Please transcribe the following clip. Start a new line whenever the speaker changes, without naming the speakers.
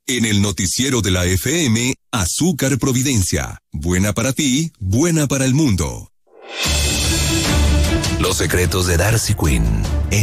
En el noticiero de la FM, Azúcar Providencia. Buena para ti, buena para el mundo.
Los secretos de Darcy Quinn.